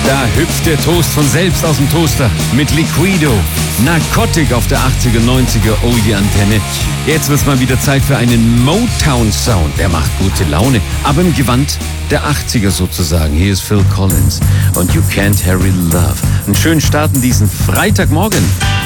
Da hüpft der Toast von selbst aus dem Toaster mit Liquido. Narcotic auf der 80er, 90er Oldie-Antenne. Jetzt wird's mal wieder Zeit für einen Motown-Sound. Der macht gute Laune, aber im Gewand der 80er sozusagen. Hier ist Phil Collins und You Can't Hurry Love. Einen schönen Start in diesen Freitagmorgen.